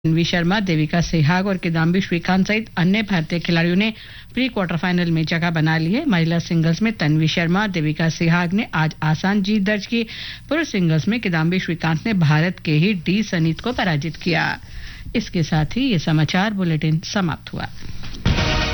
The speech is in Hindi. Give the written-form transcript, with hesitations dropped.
तन्वी शर्मा, देविका सहवाग और किदाम्बी श्रीकांत सहित अन्य भारतीय खिलाड़ियों ने प्री क्वार्टर फाइनल में जगह बना ली है। महिला सिंगल्स में तन्वी शर्मा, देविका सहवाग ने आज आसान जीत दर्ज की। पुरुष सिंगल्स में किदाम्बी श्रीकांत ने भारत के ही डी सनीत को पराजित किया। इसके साथ ही ये समाचार बुलेटिन समाप्त हुआ।